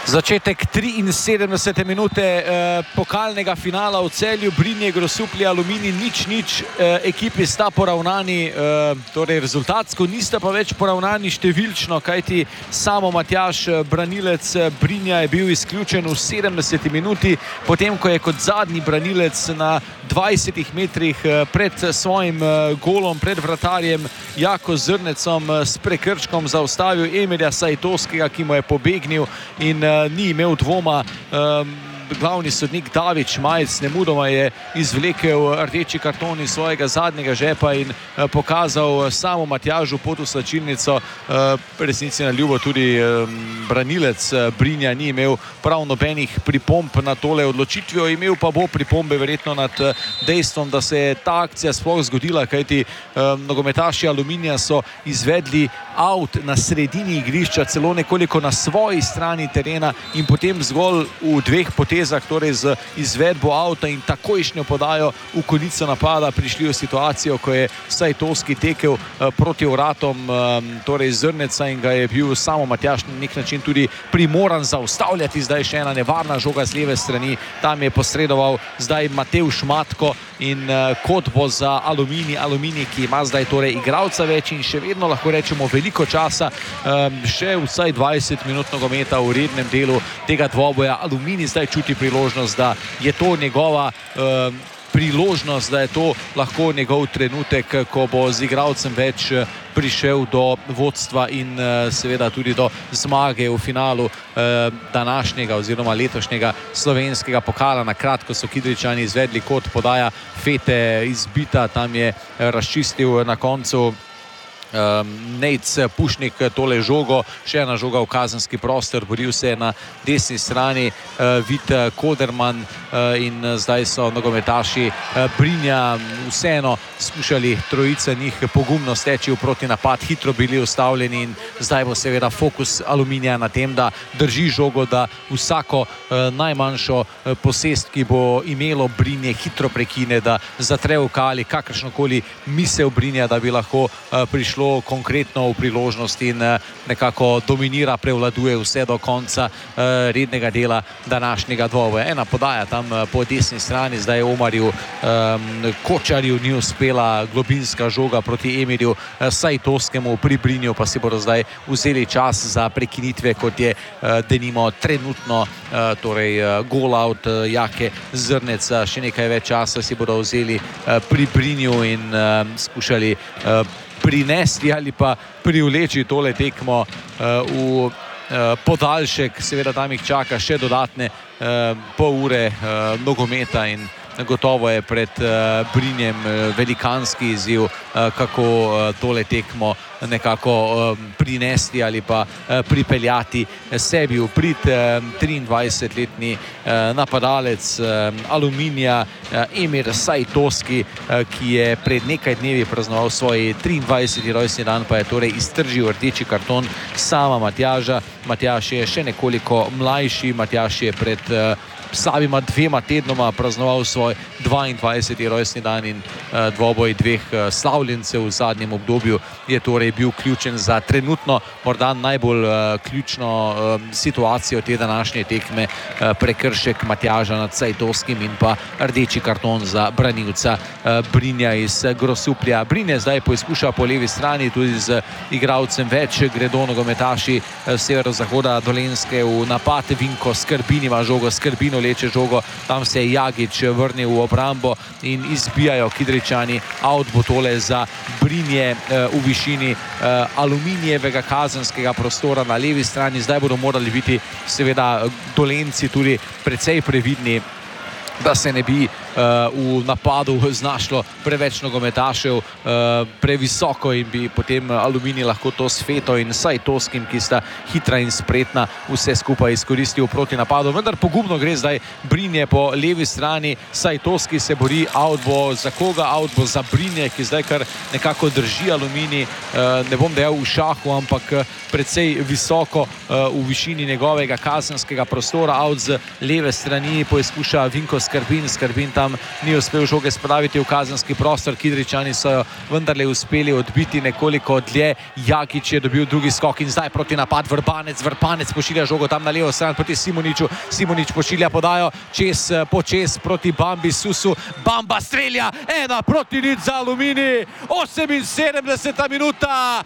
Začetek 73. minute pokalnega finala v Celju, Brinje, Grosuplje, Aluminij 0:0, ekipi sta poravnani, torej rezultatsko, nista pa več poravnani številčno, kajti samo Matjaž, branilec Brinja, je bil izključen v 70. minuti, potem ko je kot zadnji branilec na 20 metrih pred svojim golom, pred vratarjem Jako Zrnecom s prekrškom zaustavil Emirja Sajtovskega, ki mu je pobegnil in ni imel dvoma. Glavni sodnik David Šmajc nemudoma je izvlekel rdeči karton iz svojega zadnjega žepa in pokazal samo Matjažu pot v slačilnico. Resnici na ljubo tudi branilec Brinja ni imel prav nobenih pripomb na tole odločitvijo, imel pa bo pripombe verjetno nad dejstvom, da se je ta akcija sploh zgodila, kajti nogometaši Aluminija so izvedli out na sredini igrišča, celo nekoliko na svoji strani terena in potem zgolj v dveh potezah, torej z izvedbo avta in takojšnjo podajo v konico napada, prišli v situacijo, ko je Sajtovski tekel proti vratom torej Zrneca in ga je bil samo Matjaž na nek način tudi primoran zaustavljati. Zdaj še ena nevarna žoga z leve strani, tam je posredoval zdaj Matevž Matko in kot bo za Aluminij, ki ima zdaj torej igralca več in še vedno lahko rečemo veliko časa, še vsaj 20 minut nogometa v rednem delu tega dvoboja. Aluminij zdaj čuti priložnost, da je to njegova priložnost, da je to lahko njegov trenutek, ko bo z igralcem več prišel do vodstva in seveda tudi do zmage v finalu današnjega oziroma letošnjega slovenskega pokala. Na kratko so Kidričani izvedli kot podaja Fete izbita, tam je razčistil na koncu Nejc Pušnik tole žogo, še ena žoga v kazenski prostor, boril se je na desni strani Vid Koderman in zdaj so nogometaši Brinja vseeno skušali trojica njih pogumno steči v protinapad, hitro bili ustavljeni in zdaj bo seveda fokus Aluminija na tem, da drži žogo, da vsako najmanjšo posest, ki bo imelo Brinje, hitro prekine, da zatre v kali kakršnokoli misel Brinja, da bi lahko prišlo konkretno v priložnost in nekako dominira, prevladuje vse do konca rednega dela današnjega dvoboja. Ena podaja tam po desni strani, zdaj Omarju Kočarju ni uspela globinska žoga proti Emirju Sajtovskemu, pri Brinju pa si bodo zdaj vzeli čas za prekinitve, kot je denimo trenutno torej gol out Jake Zrneca. Še nekaj več časa si bodo vzeli pri Brinju in skušali prinesti ali pa privleči tole tekmo v podaljšek. Seveda tam jih čaka še dodatne pol ure nogometa in gotovo je pred Brinjem velikanski izziv, kako tole tekmo nekako prinesti ali pa pripeljati sebi v prid. 23-letni napadalec Aluminija Emir Sajtovski, ki je pred nekaj dnevi praznoval svoj 23. rojstni dan, pa je torej iztržil rdeči karton sama Matjaža. Matjaž je še nekoliko mlajši, Matjaž je pred slabima 2 tednoma praznoval svoj 22. rojstni dan in dvoboj dveh slavljencev v zadnjem obdobju je torej bil ključen za trenutno morda najbolj ključno situacijo te današnje tekme, prekršek Matjaža nad Sajtovskim in pa rdeči karton za branilca Brinja iz Grosuplja. Brinje zdaj poizkuša po levi strani tudi z igralcem več, gredo nogometaši severozahoda Dolenjske v napad. Vinko Skrbin ima žogo, Skrbin leče žogo, tam se je Jagič vrnil v obrambo in izbijajo Kidričani. Out bo tole za Brinje v višini Aluminijevega kazenskega prostora na levi strani. Zdaj bodo morali biti seveda Dolenjci tudi precej previdni, da se ne bi v napadu znašlo preveč nogometašev previsoko in bi potem Aluminij lahko to s Feto in Sajtovskim, ki sta hitra in spretna, vse skupaj izkoristil proti napadu. Vendar pogubno gre zdaj Brinje po levi strani. Sajtovski se bori, out bo za koga? Out bo za Brinje, ki zdaj kar nekako drži Aluminij, ne bom dejal v šahu, ampak precej visoko v višini njegovega kazenskega prostora. Out z leve strani poizkuša Vinko Skrbin, Skrbin tam ni uspel žoge spraviti v kazenski prostor. Kidričani so jo vendarle uspeli odbiti nekoliko dlje. Jakič je dobil drugi skok in zdaj proti napad Vrbanec pošilja žogo tam na levo stran proti Simoniču. Simonič pošilja podajo počez proti Bambi Susu. Bamba strelja 1-0 za Aluminij. 78. minuta.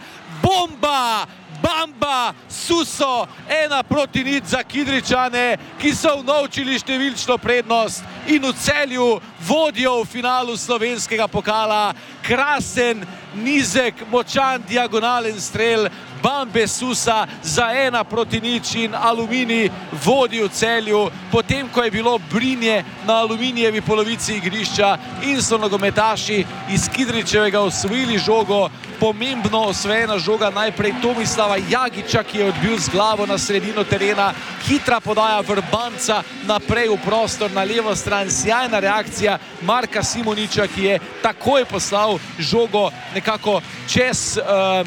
Bamba Suso 1-0 za Kidričane, ki so unovčili številčno prednost in v Celju vodijo v finalu slovenskega pokala. Krasen, nizek, močan, diagonalen strel Bambe Susa za 1-0 in Aluminij vodi v Celju, potem ko je bilo brinje na Aluminijevi polovici igrišča in so nogometaši iz Kidričevega osvojili žogo. Pomembno osvojena žoga najprej Tomislava Jagiča, ki je odbil z glavo na sredino terena. Hitra podaja Vrbanca naprej v prostor na levo stran. Sjajna reakcija Marka Simoniča, ki je takoj poslal žogo nekako čez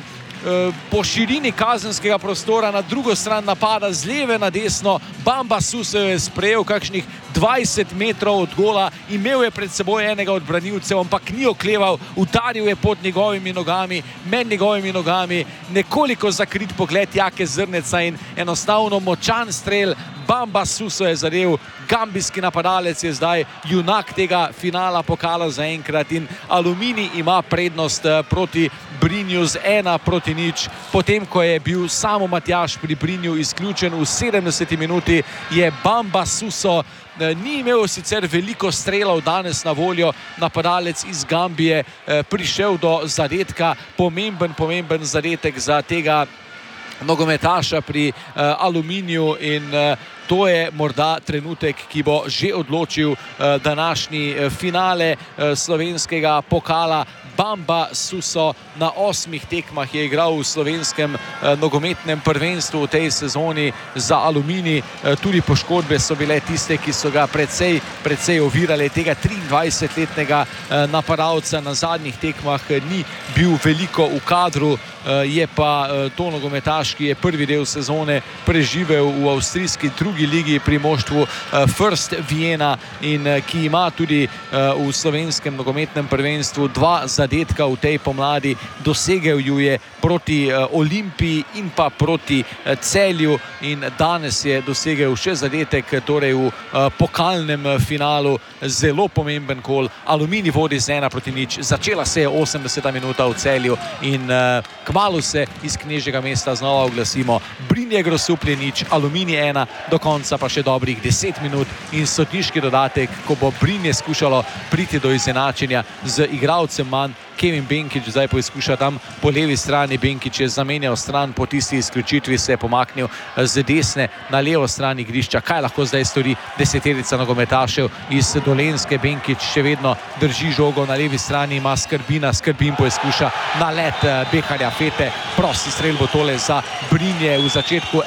po širini kazenskega prostora na drugo stran napada z leve na desno. Bamba Suso je sprejel kakšnih 20 metrov od gola, imel je pred seboj enega od branilcev, ampak ni okleval, udaril je pod njegovimi nogami, med njegovimi nogami, nekoliko zakrit pogled Jake Zrneca in enostavno močan strel. Bamba Suso je zadel, gambijski napadalec je zdaj junak tega finala pokala zaenkrat in Aluminij ima prednost proti Brinju z 1-0. Potem, ko je bil samo Matjaž pri Brinju izključen v 70. minuti, je Bamba Suso, ni imel sicer veliko strelov danes na voljo, napadalec iz Gambije, prišel do zadetka, pomemben zadetek za tega nogometaša pri Aluminiju in to je morda trenutek, ki bo že odločil današnji finale slovenskega pokala. Bamba Suso na 8 tekmah je igral v slovenskem nogometnem prvenstvu v tej sezoni za Aluminij. Tudi poškodbe so bile tiste, ki so ga precej ovirale. Tega 23-letnega napadalca na zadnjih tekmah ni bil veliko v kadru, je pa to nogometaš, ki je prvi del sezone preživel v avstrijski drugi ligi pri moštvu First Vienna in ki ima tudi v slovenskem nogometnem prvenstvu 2 zadetka v tej pomladi. Dosegel ju je proti Olimpiji in pa proti Celju in danes je dosegel še zadetek torej v pokalnem finalu. Zelo pomemben gol. Aluminij vodi z 1-0. Začela se je 80. minuta v Celju in kmalu se iz Knežjega mesta znova oglasimo. Brinje Grosuplje 0, Aluminij 1, do konca pa še dobrih 10 minut in sodniški dodatek, ko bo Brinje skušalo priti do izenačenja z igralcem manj. Kevin Benkič zdaj poizkuša tam po levi strani. Benkič je zamenjal stran po tisti izključitvi, se je pomaknil z desne na levo stran igrišča. Kaj lahko zdaj stori deseterica nogometašev iz Dolenjske? Benkič še vedno drži žogo na levi strani, ima Skrbina. Skrbin poizkuša nalet Beharja Fete. Prosti strel bo tole za Brinje v začetku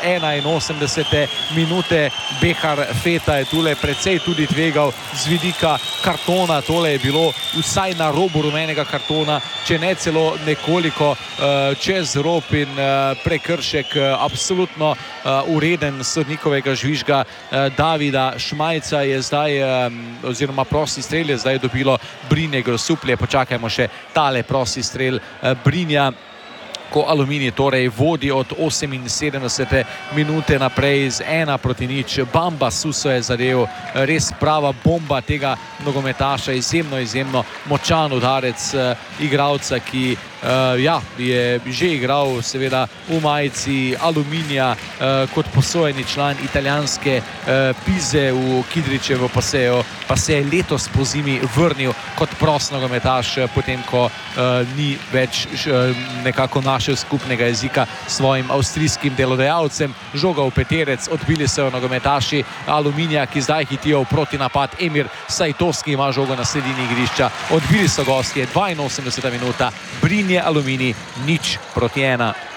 81. minute. Behar Feta je tule precej tudi tvegal z vidika kartona. Tole je bilo vsaj na robu rumenega kartona, če ne celo nekoliko čez rob in prekršek absolutno ureden sodnikovega žvižga Davida Šmajca. Je zdaj, oziroma prosti strel je zdaj dobilo Brinje Grosuplje. Počakajmo še tale prosti strel Brinja, ko Aluminij torej vodi od 78. minute naprej z 1-0. Bamba Suso je zadel, res prava bomba tega nogometaša, izjemno močan udarec igralca, ki je že igral seveda v majici Aluminija kot posojeni član italijanske Pize v Kidričevo Pasejo, pa se je letos pozimi vrnil kot prost nogometaš, potem ko ni več nekako našel skupnega jezika s svojim avstrijskim delodajalcem. Žoga v peterec, odbili so jo nogometaši Aluminija, ki zdaj hitijo v protinapad. Emir Sajtovski ima žogo na sredini igrišča, odbili so gostje. 82. minuta, Brinje Aluminij 0-1.